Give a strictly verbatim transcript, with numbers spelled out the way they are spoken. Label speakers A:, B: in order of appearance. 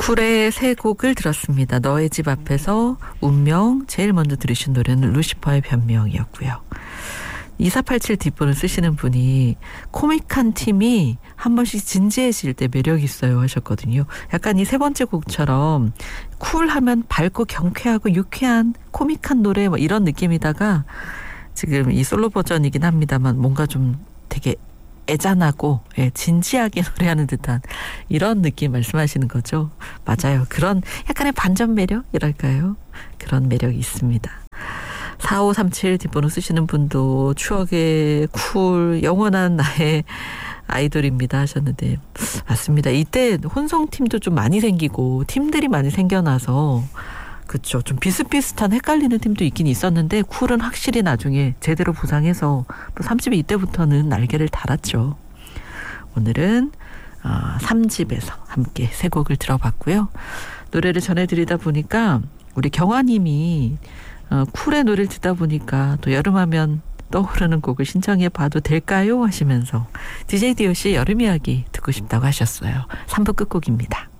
A: 쿨의 새 곡을 들었습니다. 너의 집 앞에서, 운명. 제일 먼저 들으신 노래는 루시퍼의 변명이었고요. 이사팔칠 뒷번을 쓰시는 분이 코믹한 팀이 한 번씩 진지해질 때 매력 있어요 하셨거든요. 약간 이 세 번째 곡처럼 쿨하면 밝고 경쾌하고 유쾌한 코믹한 노래 뭐 이런 느낌이다가 지금 이 솔로 버전이긴 합니다만 뭔가 좀 되게 애잔하고 예, 진지하게 노래하는 듯한 이런 느낌 말씀하시는 거죠. 맞아요. 그런 약간의 반전 매력이랄까요? 그런 매력이 있습니다. 사오삼칠 뒷번호 쓰시는 분도 추억의 쿨 영원한 나의 아이돌입니다 하셨는데 맞습니다. 이때 혼성팀도 좀 많이 생기고 팀들이 많이 생겨나서 그렇죠. 좀 비슷비슷한 헷갈리는 팀도 있긴 있었는데 쿨은 확실히 나중에 제대로 부상해서 삼 집이 이때부터는 날개를 달았죠. 오늘은 어, 삼 집에서 함께 세 곡을 들어봤고요. 노래를 전해드리다 보니까 우리 경화님이 어, 쿨의 노래를 듣다 보니까 또 여름하면 떠오르는 곡을 신청해 봐도 될까요? 하시면서 디제이 디오씨의 여름 이야기 듣고 싶다고 하셨어요. 삼 부 끝곡입니다.